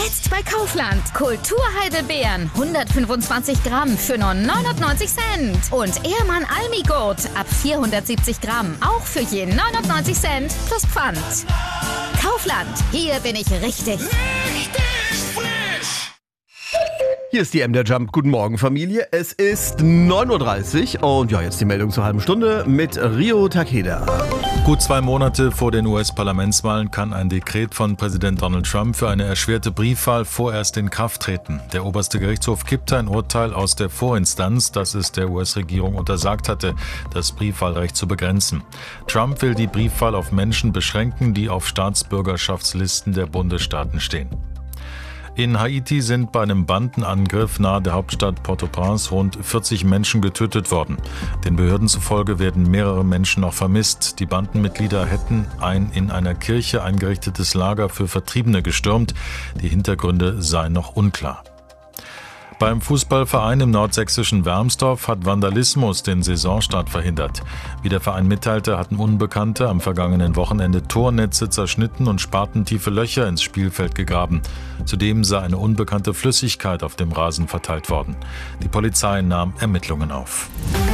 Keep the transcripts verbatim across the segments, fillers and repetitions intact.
Jetzt bei Kaufland. Kulturheidelbeeren hundertfünfundzwanzig Gramm für nur neunundneunzig Cent. Und Ehrmann Almigurt ab vierhundertsiebzig Gramm auch für je neunundneunzig Cent plus Pfand. Kaufland, hier bin ich richtig. Richtig frisch! Hier ist die M der Jump. Guten Morgen, Familie. Es ist neun Uhr dreißig und ja, jetzt die Meldung zur halben Stunde mit Rio Takeda. Gut zwei Monate vor den U S-Parlamentswahlen kann ein Dekret von Präsident Donald Trump für eine erschwerte Briefwahl vorerst in Kraft treten. Der oberste Gerichtshof kippte ein Urteil aus der Vorinstanz, das es der U S-Regierung untersagt hatte, das Briefwahlrecht zu begrenzen. Trump will die Briefwahl auf Menschen beschränken, die auf Staatsbürgerschaftslisten der Bundesstaaten stehen. In Haiti sind bei einem Bandenangriff nahe der Hauptstadt Port-au-Prince rund vierzig Menschen getötet worden. Den Behörden zufolge werden mehrere Menschen noch vermisst. Die Bandenmitglieder hätten ein in einer Kirche eingerichtetes Lager für Vertriebene gestürmt. Die Hintergründe seien noch unklar. Beim Fußballverein im nordsächsischen Wermsdorf hat Vandalismus den Saisonstart verhindert. Wie der Verein mitteilte, hatten Unbekannte am vergangenen Wochenende Tornetze zerschnitten und spatentiefe Löcher ins Spielfeld gegraben. Zudem sei eine unbekannte Flüssigkeit auf dem Rasen verteilt worden. Die Polizei nahm Ermittlungen auf.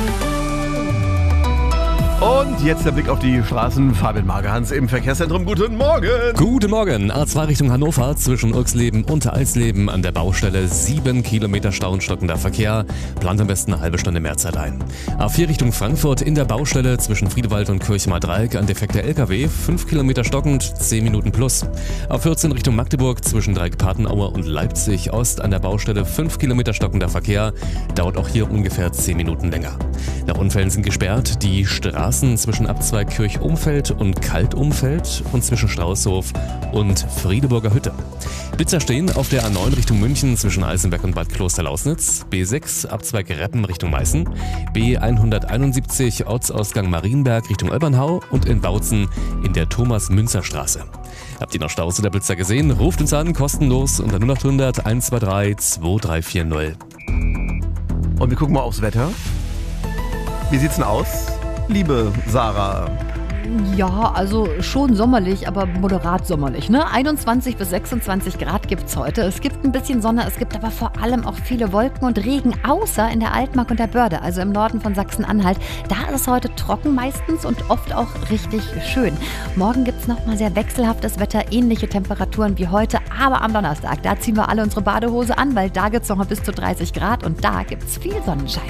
Und jetzt der Blick auf die Straßen. Fabian Magerhans im Verkehrszentrum. Guten Morgen. Guten Morgen. A zwei Richtung Hannover zwischen Irxleben und Eisleben an der Baustelle. Sieben Kilometer Stau und stockender Verkehr. Plant am besten eine halbe Stunde mehr Zeit ein. A vier Richtung Frankfurt in der Baustelle zwischen Friedewald und Kirchmar-Dreieck ein defekter L K W. Fünf Kilometer stockend, zehn Minuten plus. A vierzehn Richtung Magdeburg zwischen Dreieck-Patenaue und Leipzig Ost an der Baustelle. Fünf Kilometer stockender Verkehr. Dauert auch hier ungefähr zehn Minuten länger. Nach Unfällen sind gesperrt die Straßen zwischen Abzweig Kirch-Umfeld und Kalt-Umfeld und zwischen Straußhof und Friedeburger Hütte. Blitzer stehen auf der A neun Richtung München zwischen Eisenberg und Bad Kloster-Lausnitz, B sechs Abzweig Reppen Richtung Meißen, B hunderteinundsiebzig Ortsausgang Marienberg Richtung Olbernhau und in Bautzen in der Thomas-Münzer-Straße. Habt ihr noch Staus oder Blitzer gesehen? Ruft uns an, kostenlos unter null acht hundert eins zwei drei zwei drei vier null. Und wir gucken mal aufs Wetter. Wie sieht's denn aus, liebe Sarah? Ja, also schon sommerlich, aber moderat sommerlich. Ne? einundzwanzig bis sechsundzwanzig Grad gibt's heute. Es gibt ein bisschen Sonne, es gibt aber vor allem auch viele Wolken und Regen, außer in der Altmark und der Börde, also im Norden von Sachsen-Anhalt. Da ist es heute trocken meistens und oft auch richtig schön. Morgen gibt's nochmal sehr wechselhaftes Wetter, ähnliche Temperaturen wie heute, aber am Donnerstag, da ziehen wir alle unsere Badehose an, weil da gibt's nochmal bis zu dreißig Grad und da gibt's viel Sonnenschein.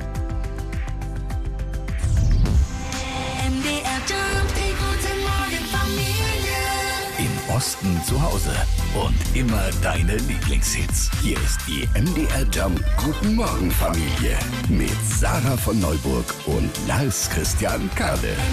Im Osten zu Hause und immer deine Lieblingshits. Hier ist die M D R Jump Guten Morgen Familie mit Sarah von Neuburg und Lars Christian Kade.